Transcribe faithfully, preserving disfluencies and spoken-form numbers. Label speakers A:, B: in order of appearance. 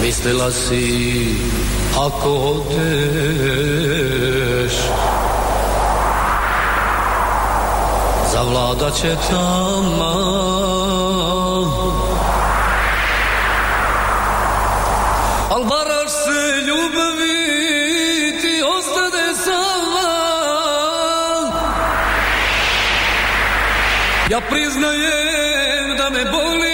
A: Mislila si ako odeš zavladat će tama, al varaš se ljubavi, ti ostane sama. Ja priznajem da me boli